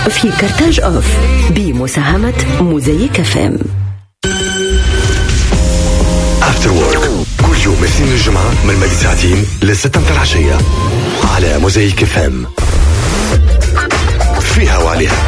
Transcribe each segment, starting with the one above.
في كارتاج أوف بمساهمة موزايك FM. After Work كل يوم اثنين الجمعة من مدى ساعتين ل6 العشية على موزايك FM. فيها وعليها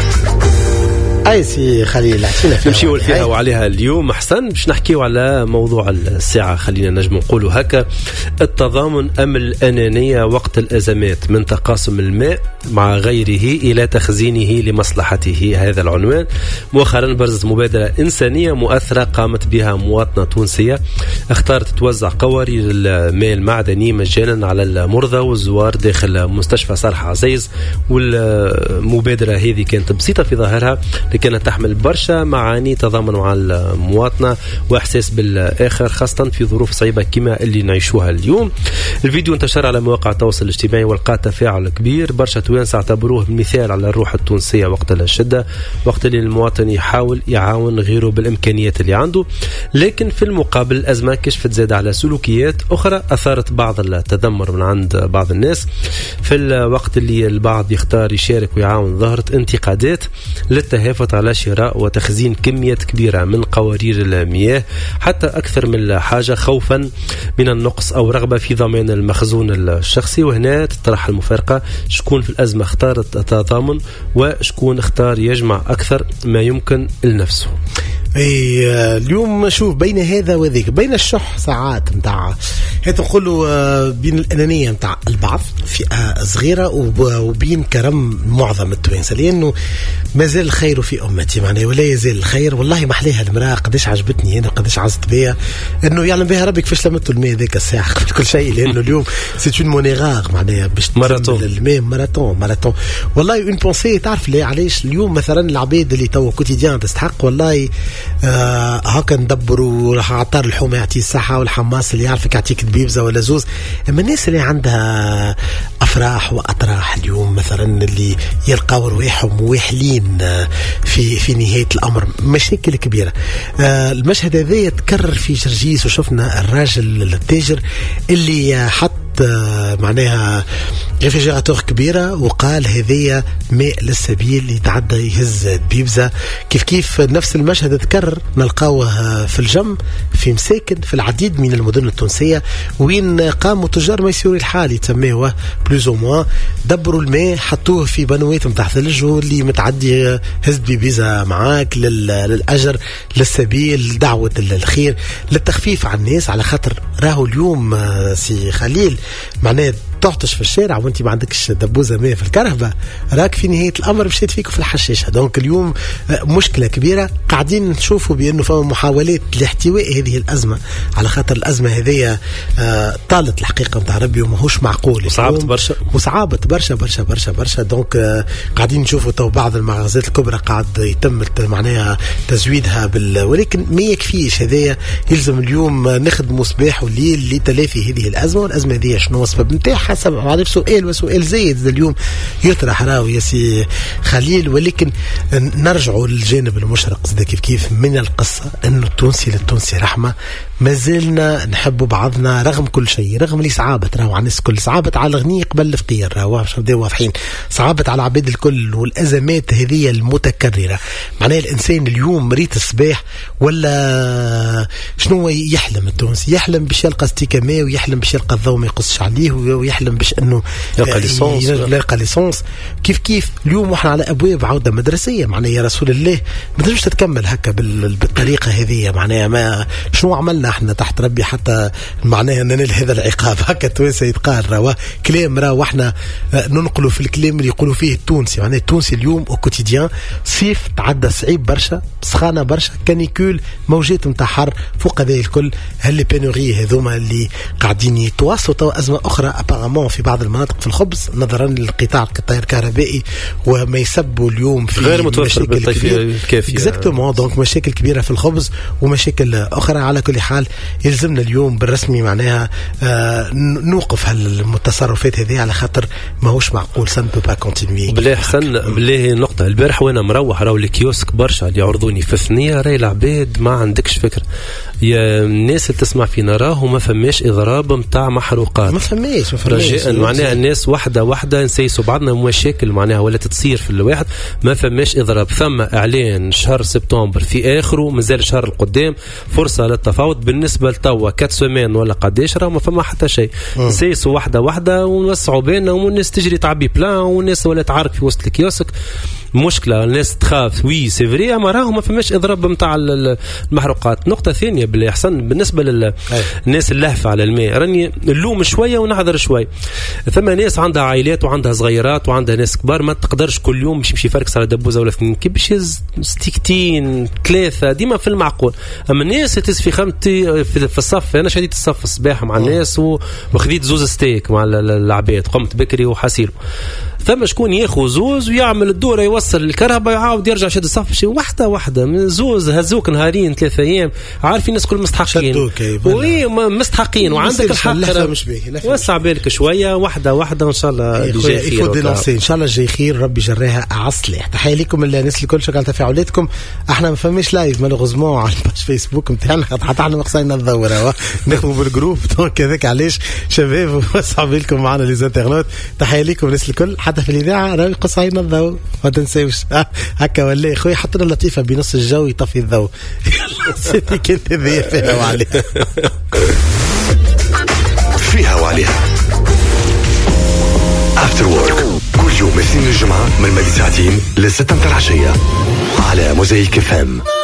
سي خليل نمشيو فيها وعليها اليوم أحسن باش نحكيو على موضوع الساعة. خلينا نجم نقولوا هكا: التضامن أم الأنانية وقت الأزمات، من تقاسم الماء مع غيره إلى تخزينه لمصلحته. هذا العنوان مؤخرا برزت مبادرة إنسانية مؤثرة قامت بها مواطنة تونسية اختارت توزع قوارير الماء المعدني مجانا على المرضى والزوار داخل مستشفى صالح عزيز. والمبادرة هذه كانت بسيطة في ظاهرها لكن تحمل برشا معاني تضامن مع المواطنة وإحساس بالآخر، خاصة في ظروف صعيبة كما اللي نعيشوها اليوم. الفيديو انتشر على مواقع التواصل الاجتماعي ولقى تفاعل كبير. برشا توانسة اعتبروه مثال على الروح التونسية وقت الشدة، وقت اللي المواطن يحاول يعاون غيره بالإمكانيات اللي عنده. لكن في المقابل الأزمة كشفت زاد على سلوكيات أخرى أثارت بعض التذمر من عند بعض الناس. في الوقت اللي البعض يختار يشارك ويعاون ظهرت انتقادات للتهافت على شراء وتخزين كمية كبيرة من قوارير المياه حتى أكثر من الحاجة، خوفا من النقص أو رغبة في ضمان المخزون الشخصي. وهنا تطرح المفارقة: شكون في الأزمة اختارت التضامن وشكون اختار يجمع أكثر ما يمكن لنفسه. اليوم شوف بين هذا وذاك، بين الشح ساعات متاع هتقولوا بين الأنانية متاع البعض فئة صغيرة وبين كرم معظم التوانسة، لأنه ما زال الخير في أمتي معناه ولا يزال الخير. والله ما حليها المرأة قديش عجبتني أنا قديش عزت بها إنه يعلم بها ربك فاش لمتوا الماء ذاك الساعة كل شيء، لأنه اليوم سيتون مونيغار معناه باش ماراثون الماء ماراثون. والله اون بونسي تعرف ليه علاش اليوم مثلا العباد اللي تو كوتيديان تستحق والله هكا ندبروا عطار الحومة يعطي الصحة والحماس اللي يعرفك يعطيك دبيبزة ولا زوز. اما الناس اللي عندها افراح واطراح اليوم مثلا اللي يلقاو رواحهم واحلين في نهاية الامر مشاكل كبيرة. المشهد هذا يتكرر في جرجيس، وشفنا الراجل التاجر اللي حط معناها ريفريجيراتور كبيرة وقال هذه ماء للسبيل يتعدى يهز بيبزة. كيف نفس المشهد تكرر نلقاوه في الجم في مساكن في العديد من المدن التونسية وين قاموا تجار ميسوري الحال يتسموه بلوز او موان، دبروا الماء حطوه في بنوات متاع ثلج واللي متعدي هز بيبزة معاك للأجر للسبيل دعوة الخير للتخفيف على الناس. على خاطر راهو اليوم سي خليل معناه تعطش في الشارع وانت ما عندكش دبوزة ماء في الكرهبة راك في نهاية الأمر مشيت فيك في الحشيشة. دونك اليوم مشكلة كبيرة قاعدين نشوفوا بأنه فما محاولات لاحتواء هذه الأزمة، على خاطر الأزمة هذه طالت الحقيقة متاع ربي وماهوش معقول وصعبت برشا. دونك قاعدين نشوفوا تو بعض المغازات الكبرى قاعد يتم معناها تزويدها ولكن ما يكفيش. هذايا يلزم اليوم نخدموا صباح والليل لتلافي هذه الأزمة. والأزمة هذه شنو السبب نتاعها؟ حسب عارف سؤال وسؤال زايد اليوم يطرح راهو يا سي خليل. ولكن نرجعوا للجانب المشرق زاد كيف من القصة انه التونسي للتونسي رحمة. ما زلنا نحب بعضنا رغم كل شيء، رغم اللي صعابت راهو على الناس الكل، صعابت على الغني قبل الفقير راهو باش نبداو واضحين، صعابت على العباد الكل. والازمات هذه المتكررة معناها الانسان اليوم مريت الصباح ولا شنو يحلم التونسي؟ يحلم باش يلقى استكماء ويحلم باش يلقى الضوء ما يقصش عليه ويحلم باش انه يلقى ليسونس. كيف اليوم واحنا على ابواب عوده مدرسيه معناها يا رسول الله ما تنجمش تتكمل هكا بالطريقه هذه. معناها ما شنو عملنا احنا تحت ربي حتى معناها ننال هذا العقاب هكا تويسه يتقال راه كلام راه احنا ننقلوا في الكلام اللي يقولوا فيه التونسي. معناها التونسي اليوم او كوتيديان صيف تعدى صعيب برشا، سخانه برشا، كانيكول، موجات نتاع حر، فوق هذا الكل هل بينوري هذوما اللي قاعدين يتواصلوا تو ازمه اخرى ابارامون في بعض المناطق في الخبز نظرا للقطاع الكهربائي وما يسبوا اليوم في غير متوفر بالطيف الكافي. اكزاكتومون. دونك مشاكل كبيره في الخبز ومشاكل اخرى. على كل حال يلزمنا اليوم بالرسمي معناها نوقف هالتصرفات هذه على خاطر ماهوش معقول. سان بو با كونتينيي. بلا حسن بلا نقطه. البارح وانا مروح راهو الكيوسك برشا اللي يعرضوني في الثنيه راهي العباد ما عندكش فكره يا الناس اللي تسمع فينا راهو ما فماش اضراب نتاع محروقات، ما فماش رجاء معناها الناس واحدة نسيسوا بعضنا مشاكل معناها ولا تصير في الواحد ما فماش إضراب. ثم إعلان شهر سبتمبر في آخره مازال شهر القدام فرصة للتفاوض. بالنسبة لتوا 4 سيمين ولا قديش راه ما فما حتى شيء. نسيسوا واحدة ونوسعوا بيننا والناس تجري تعبي بلان والناس ولا تعارك في وسط الكيوسك. مشكلة الناس تخاف وي سيفري أما راهو ما فماش إضراب متاع المحروقات. نقطة ثانية باللي أحسن بالنسبة للناس اللهفة على الماء راني اللوم شوية ونعذر شوي. ثم ناس عندها عائلات وعندها صغيرات وعندها ناس كبار ما تقدرش كل يوم باش يمشي يفركس على دبوزة ولا 2 كي باش ستيكتين 3 ديما في المعقول. أما الناس تز في خمتي في الصف أنا شديت الصف الصباح مع الناس وخذيت 2 ستيك مع العباد قمت بكري وحسير. ثم شكون ياخذ 2 ويعمل الدورة يوصل الكهرباء يعاود يرجع شد الصف شيء واحدة من 2 هزوك نهارين 3 أيام عارفين الناس كل مستحقين وي مستحقين وعندك الحق وسع بالك شوية واحدة وإن شاء الله الجاي خير إن شاء الله الجاي خير ربي جراها عصلح. تحية لكم الناس الكل شكرا على تفاعلاتكم. احنا ما فماش لايف مالوغوزمون على الباج فيسبوك نتاعنا حتى احنا مقصينا الدورة نخدموا بالجروب دونك هذاك علاش شباب وسع بالكم معنا لي زانترنوت. تحية لكم الناس الكل حتى في الإذاعة راهي قصينا الضوء ما تنساوش هكا ولا خويا حطنا اللطيفة بنص الجو يطفي الضوء سيتي كنت ذي فيها وعليها فيها وعليها After Work كل يوم اثنين الجمعة من 2 ل 6 العشية على موزايك FM.